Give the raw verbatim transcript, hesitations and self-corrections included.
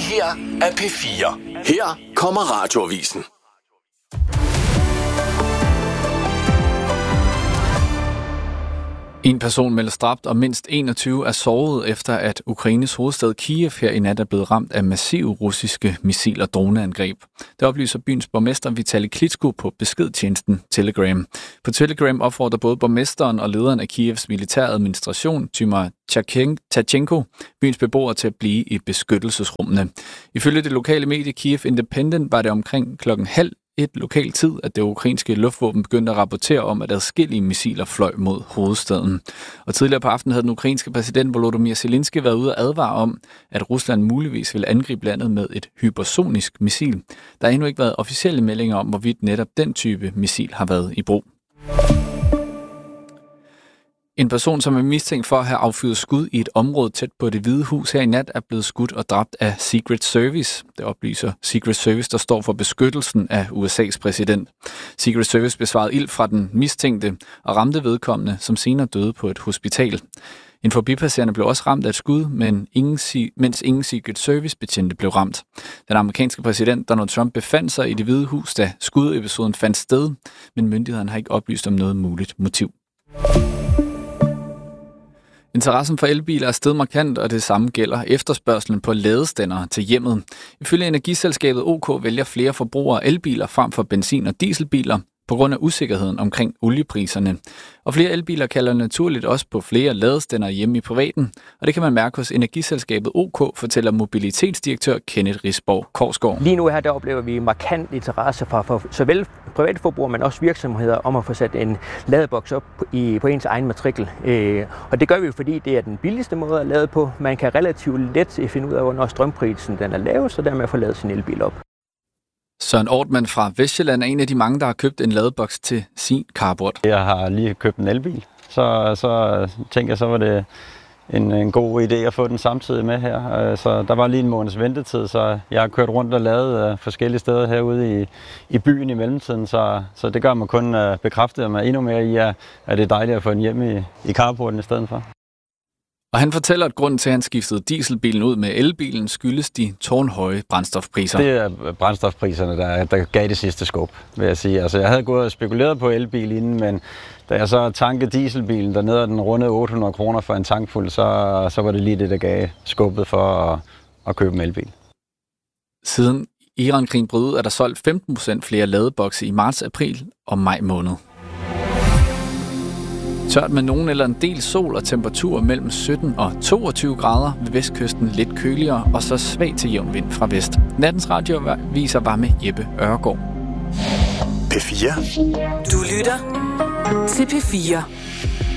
her er P fire. Her kommer Radioavisen. En person meldes dræbt, og mindst enogtyve er såret efter, at Ukraines hovedstad Kiev her i nat er blevet ramt af massive russiske missil- og droneangreb. Det oplyser byens borgmester Vitali Klitschko på beskedtjenesten Telegram. På Telegram opfordrer både borgmesteren og lederen af Kievs militære administration, Tymar Tachenko, byens beboere til at blive i beskyttelsesrummene. Ifølge det lokale medie Kiev Independent var det omkring klokken halv et lokal tid, at det ukrainske luftvåben begyndte at rapportere om, at adskillige missiler fløj mod hovedstaden. Og tidligere på aftenen havde den ukrainske præsident Volodymyr Zelensky været ude og advare om, at Rusland muligvis ville angribe landet med et hypersonisk missil. Der har endnu ikke været officielle meldinger om, hvorvidt netop den type missil har været i brug. En person, som er mistænkt for at have affyret skud i et område tæt på Det Hvide Hus her i nat, er blevet skudt og dræbt af Secret Service. Det oplyser Secret Service, der står for beskyttelsen af U S A's præsident. Secret Service besvarede ild fra den mistænkte og ramte vedkommende, som senere døde på et hospital. En forbipasserende blev også ramt af et skud, men ingen, mens ingen Secret Service-betjente blev ramt. Den amerikanske præsident Donald Trump befandt sig i Det Hvide Hus, da skudepisoden fandt sted, men myndighederne har ikke oplyst om noget muligt motiv. Interessen for elbiler er steget markant, og det samme gælder efterspørgselen på ladestandere til hjemmet. Ifølge energiselskabet OK vælger flere forbrugere elbiler frem for benzin- og dieselbiler på grund af usikkerheden omkring oliepriserne. Og flere elbiler kalder naturligt også på flere ladestandere hjemme i privaten, og det kan man mærke hos energiselskabet OK, fortæller mobilitetsdirektør Kenneth Risborg Korsgaard. Lige nu her, der oplever vi markant interesse fra for såvel private forbrugere, men også virksomheder om at få sat en ladeboks op i, på ens egen matrikel. Øh, og det gør vi jo, fordi det er den billigste måde at lade på. Man kan relativt let finde ud af, hvornår strømprisen den er lav, så dermed få ladet sin elbil op. Søren Ortmann fra Vestjylland er en af de mange, der har købt en ladeboks til sin carport. Jeg har lige købt en elbil, så, så tænker jeg, så var det en, en god idé at få den samtidig med her. Så der var lige en måneds ventetid, så jeg har kørt rundt og lavet forskellige steder herude i, i byen i mellemtiden. Så, så det gør mig kun bekræftet mig endnu mere i, at det er dejligt at få den hjem i, i carporten i stedet for. Og han fortæller, at grunden til, at han skiftede dieselbilen ud med elbilen, skyldes de tårnhøje brændstofpriser. Det er brændstofpriserne, der, der gav det sidste skub, vil jeg sige. Altså, jeg havde gået og spekuleret på elbil inden, men da jeg så tankede dieselbilen dernede, og den rundede otte hundrede kroner for en tankfuld, så, så var det lige det, der gav skubbet for at, at købe en elbil. Siden Iran-krigen brød ud, er der solgt femten procent flere ladebokse i marts, april og maj måned. Tørt med nogen eller en del sol og temperatur mellem sytten og toogtyve grader, ved vestkysten lidt køligere og så svag til jævn vind fra vest. Nattens radioviser var med Jeppe Ørgaard. P fire. Du lytter til P fire.